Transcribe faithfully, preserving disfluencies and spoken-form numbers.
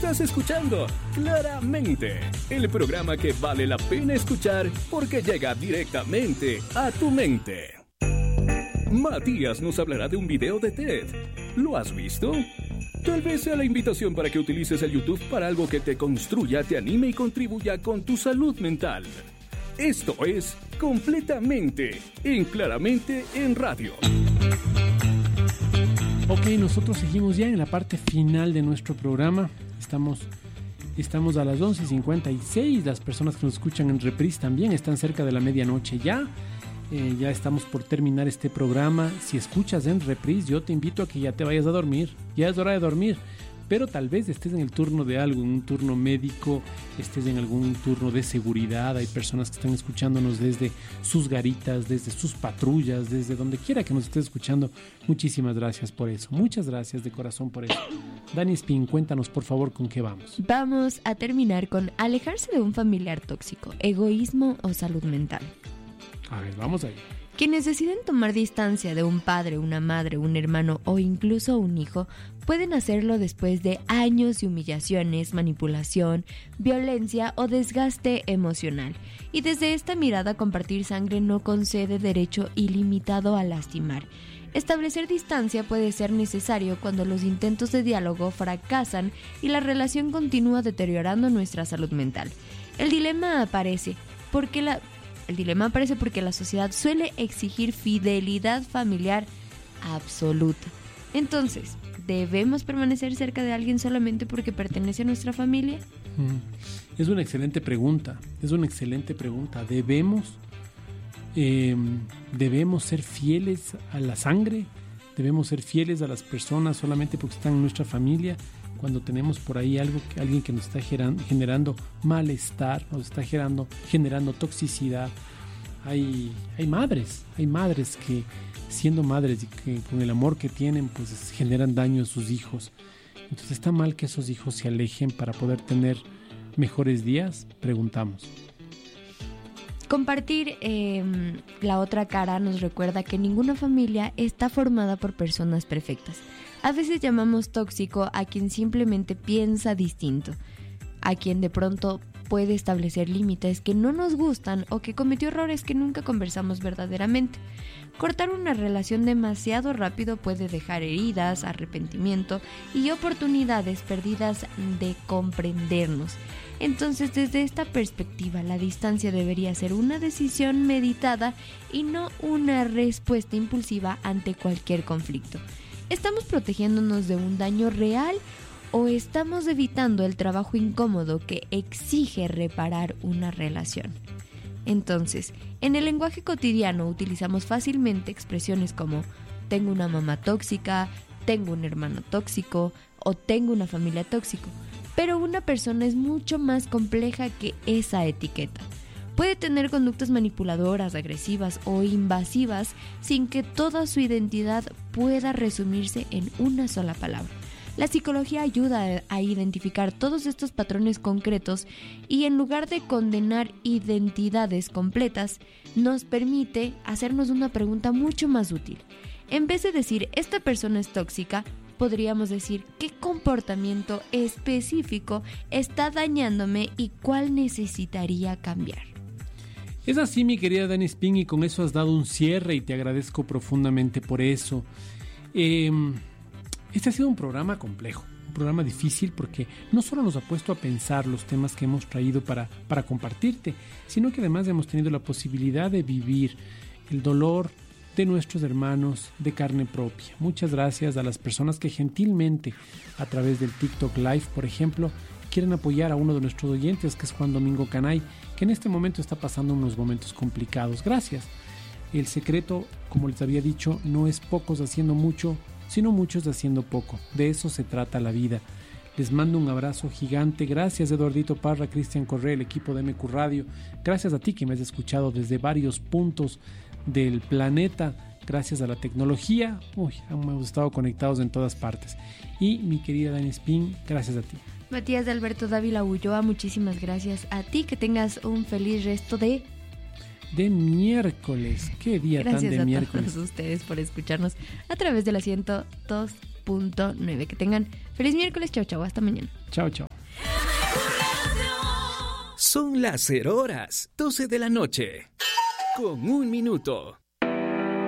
Estás escuchando Claramente, el programa que vale la pena escuchar porque llega directamente a tu mente. Matías nos hablará de un video de TED. ¿Lo has visto? Tal vez sea la invitación para que utilices el YouTube para algo que te construya, te anime y contribuya con tu salud mental. Esto es Completamente en Claramente en Radio. Ok, nosotros seguimos ya en la parte final de nuestro programa. Estamos, estamos a las once y cincuenta y seis. Las personas que nos escuchan en reprise también están cerca de la medianoche ya. Eh, ya estamos por terminar este programa. Si escuchas en reprise, yo te invito a que ya te vayas a dormir. Ya es hora de dormir. Pero tal vez estés en el turno de algo, en un turno médico, estés en algún turno de seguridad. Hay personas que están escuchándonos desde sus garitas, desde sus patrullas, desde donde quiera que nos estés escuchando. Muchísimas gracias por eso. Muchas gracias de corazón por eso. Dani Spin, cuéntanos por favor con qué vamos. Vamos a terminar con alejarse de un familiar tóxico, egoísmo o salud mental. A ver, vamos ahí. Quienes deciden tomar distancia de un padre, una madre, un hermano o incluso un hijo, pueden hacerlo después de años de humillaciones, manipulación, violencia o desgaste emocional. Y desde esta mirada, compartir sangre no concede derecho ilimitado a lastimar. Establecer distancia puede ser necesario cuando los intentos de diálogo fracasan y la relación continúa deteriorando nuestra salud mental. El dilema aparece porque la... El dilema aparece porque la sociedad suele exigir fidelidad familiar absoluta. Entonces, ¿debemos permanecer cerca de alguien solamente porque pertenece a nuestra familia? Es una excelente pregunta. Es una excelente pregunta. ¿Debemos, eh, debemos ser fieles a la sangre? ¿Debemos ser fieles a las personas solamente porque están en nuestra familia? Cuando tenemos por ahí algo que, alguien que nos está generando, generando malestar, nos está generando, generando toxicidad. Hay, hay madres, hay madres que siendo madres y que con el amor que tienen pues generan daño a sus hijos. Entonces, ¿está mal que esos hijos se alejen para poder tener mejores días? Preguntamos. Compartir eh, la otra cara nos recuerda que ninguna familia está formada por personas perfectas. A veces llamamos tóxico a quien simplemente piensa distinto, a quien de pronto puede establecer límites que no nos gustan o que cometió errores que nunca conversamos verdaderamente. Cortar una relación demasiado rápido puede dejar heridas, arrepentimiento y oportunidades perdidas de comprendernos. Entonces, desde esta perspectiva, la distancia debería ser una decisión meditada y no una respuesta impulsiva ante cualquier conflicto. ¿Estamos protegiéndonos de un daño real o estamos evitando el trabajo incómodo que exige reparar una relación? Entonces, en el lenguaje cotidiano utilizamos fácilmente expresiones como tengo una mamá tóxica, tengo un hermano tóxico o tengo una familia tóxica. Pero una persona es mucho más compleja que esa etiqueta. Puede tener conductas manipuladoras, agresivas o invasivas sin que toda su identidad pueda resumirse en una sola palabra. La psicología ayuda a identificar todos estos patrones concretos y en lugar de condenar identidades completas, nos permite hacernos una pregunta mucho más útil. En vez de decir, esta persona es tóxica, podríamos decir qué comportamiento específico está dañándome y cuál necesitaría cambiar. Es así, mi querida Dani Spin, y con eso has dado un cierre y te agradezco profundamente por eso. Eh, este ha sido un programa complejo, un programa difícil porque no solo nos ha puesto a pensar los temas que hemos traído para, para compartirte, sino que además hemos tenido la posibilidad de vivir el dolor de nuestros hermanos de carne propia. Muchas gracias a las personas que gentilmente a través del TikTok Live, por ejemplo, quieren apoyar a uno de nuestros oyentes, que es Juan Domingo Canay, que en este momento está pasando unos momentos complicados. Gracias. El secreto, como les había dicho, no es pocos haciendo mucho, sino muchos haciendo poco. De eso se trata la vida. Les mando un abrazo gigante. Gracias, Eduardito Parra, Cristian Correa, el equipo de M Q Radio. Gracias a ti que me has escuchado desde varios puntos del planeta. Gracias a la tecnología. Uy, hemos estado conectados en todas partes. Y mi querida Dani Spin, gracias a ti. Matías de Alberto Dávila Ulloa, muchísimas gracias a ti. Que tengas un feliz resto de... de miércoles. Qué día Gracias tan de a miércoles. Todos ustedes por escucharnos a través de la ciento dos punto nueve. Que tengan feliz miércoles. Chao, chao. Hasta mañana. Chao, chao. Son las cero horas, doce de la noche. Con un minuto.